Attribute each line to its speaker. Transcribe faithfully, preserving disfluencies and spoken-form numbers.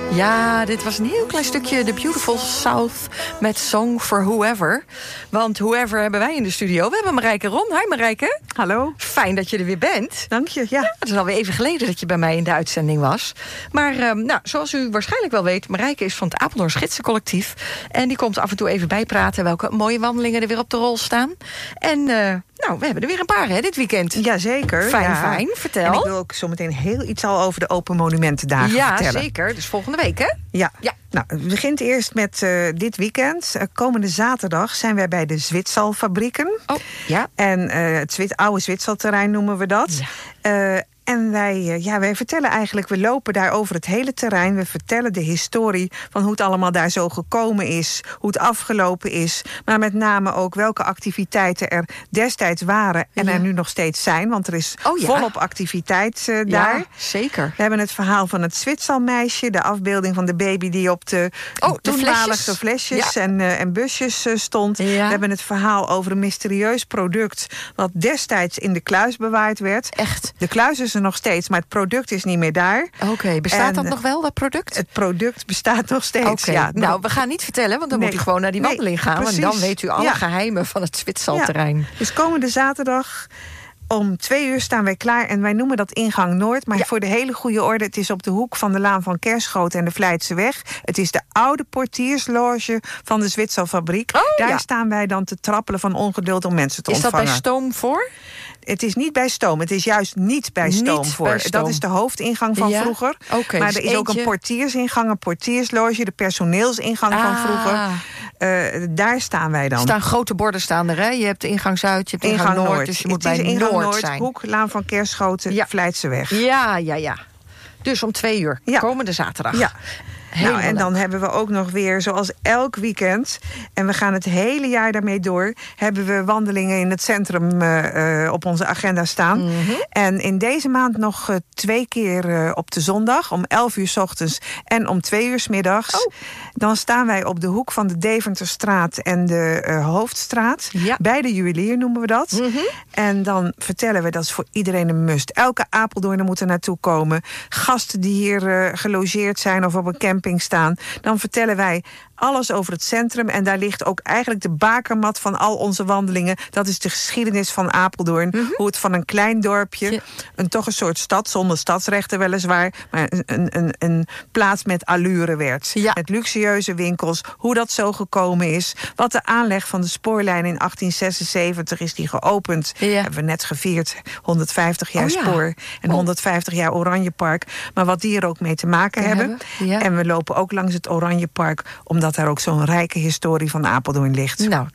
Speaker 1: Ja, dit was een heel klein stukje The Beautiful South met Song for Whoever. Want whoever hebben wij in de studio. We hebben Marijke Ron. Hi Marijke.
Speaker 2: Hallo.
Speaker 1: Fijn dat je er weer bent.
Speaker 2: Dank je, ja.
Speaker 1: ja het is alweer even geleden dat je bij mij in de uitzending was. Maar uh, nou, zoals u waarschijnlijk wel weet, Marijke is van het Apeldoorn Gidsencollectief. En die komt af en toe even bijpraten welke mooie wandelingen er weer op de rol staan. En uh, nou, we hebben er weer een paar hè, dit weekend.
Speaker 2: Jazeker.
Speaker 1: Fijn,
Speaker 2: ja.
Speaker 1: fijn. Vertel.
Speaker 2: En ik wil ook zo meteen heel iets al over de Open Monumentendagen
Speaker 1: ja,
Speaker 2: vertellen.
Speaker 1: Ja, zeker. Dus volgende week, hè?
Speaker 2: Ja.
Speaker 1: ja.
Speaker 2: Nou, het begint eerst met uh, dit weekend. Uh, komende zaterdag zijn wij bij de Zwitsalfabrieken.
Speaker 1: Oh, ja.
Speaker 2: En uh, het Zwit, oude Zwitsalterrein noemen we dat. Ja. Uh, En wij, ja, wij vertellen eigenlijk, we lopen daar over het hele terrein. We vertellen de historie van hoe het allemaal daar zo gekomen is. Hoe het afgelopen is. Maar met name ook welke activiteiten er destijds waren. En ja. er nu nog steeds zijn. Want er is oh, ja. volop activiteit uh, daar.
Speaker 1: Ja, zeker.
Speaker 2: We hebben het verhaal van het Zwitsalmeisje. De afbeelding van de baby die op de
Speaker 1: oh,
Speaker 2: toenmalige flesjes, flesjes ja. en, uh, en busjes uh, stond. Ja. We hebben het verhaal over een mysterieus product. Wat destijds in de kluis bewaard werd.
Speaker 1: Echt?
Speaker 2: De kluis is nog steeds, maar het product is niet meer daar.
Speaker 1: Oké, okay, bestaat
Speaker 2: en,
Speaker 1: dat nog wel, dat product?
Speaker 2: Het product bestaat nog steeds,
Speaker 1: okay.
Speaker 2: ja.
Speaker 1: Nou, we gaan niet vertellen, want dan nee, moet u gewoon naar die wandeling nee, gaan.
Speaker 2: Precies.
Speaker 1: En dan weet u alle ja. geheimen van het Zwitsalterrein.
Speaker 2: Ja. Dus komende zaterdag om twee uur staan wij klaar en wij noemen dat ingang Noord. Maar ja. voor de hele goede orde, het is op de hoek van de Laan van Kerschoten en de Vlijtseweg. Het is de oude portiersloge van de Zwitsalfabriek. Oh, Daar ja. staan wij dan te trappelen van ongeduld om mensen te
Speaker 1: is
Speaker 2: ontvangen.
Speaker 1: Is dat bij stoom voor?
Speaker 2: Het is niet bij stoom. Het is juist niet bij stoom
Speaker 1: niet
Speaker 2: voor.
Speaker 1: Bij stoom.
Speaker 2: Dat is de hoofdingang van
Speaker 1: ja?
Speaker 2: vroeger.
Speaker 1: Okay,
Speaker 2: maar
Speaker 1: dus
Speaker 2: er is
Speaker 1: eentje...
Speaker 2: ook een portiersingang, een portiersloge, de personeelsingang
Speaker 1: ah.
Speaker 2: van vroeger. Uh, daar staan wij dan.
Speaker 1: Er staan grote borden staan er, hè? Je hebt de ingang Zuid, je hebt de ingang, ingang Noord, Noord. Dus je moet bij
Speaker 2: ingang
Speaker 1: Noord,
Speaker 2: Noord
Speaker 1: zijn.
Speaker 2: Hoek, Laan van Kerschoten, ja. Vlijtseweg.
Speaker 1: Ja, ja, ja. Dus om twee uur, ja. komende zaterdag.
Speaker 2: Ja.
Speaker 1: Heel
Speaker 2: nou, en dan leuk. hebben we ook nog weer, zoals elk weekend, en we gaan het hele jaar daarmee door, hebben we wandelingen in het centrum uh, uh, op onze agenda staan. Mm-hmm. En in deze maand nog uh, twee keer uh, op de zondag, om elf uur 's ochtends en om twee uur 's middags. Oh. Dan staan wij op de hoek van de Deventerstraat en de uh, Hoofdstraat. Ja. Bij de juwelier noemen we dat. Mm-hmm. En dan vertellen we, dat is voor iedereen een must. Elke Apeldoorner moet er naartoe komen. Gasten die hier uh, gelogeerd zijn of op een camping staan, dan vertellen wij alles over het centrum. En daar ligt ook eigenlijk de bakermat van al onze wandelingen. Dat is de geschiedenis van Apeldoorn. Mm-hmm. Hoe het van een klein dorpje, ja. een toch een soort stad, zonder stadsrechten weliswaar, maar een, een, een, een plaats met allure werd. Ja. Met luxueuze winkels. Hoe dat zo gekomen is. Wat de aanleg van de spoorlijn in achttien zesenzeventig is die geopend. Ja. Hebben we net gevierd. honderdvijftig jaar oh, ja. spoor. En oh. honderdvijftig jaar Oranjepark. Maar wat die er ook mee te maken ja, hebben. hebben. Ja. En we lopen ook langs het Oranjepark, omdat daar ook zo'n rijke historie van Apeldoorn ligt.
Speaker 1: Nou,